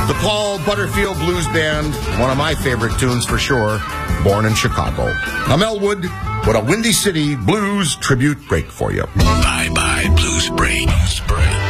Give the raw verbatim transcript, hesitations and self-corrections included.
The Paul Butterfield Blues Band, one of my favorite tunes for sure, Born in Chicago. I'm Elwood, what a Windy City Blues tribute break for you. Bye-bye Blues Break. Blues Break.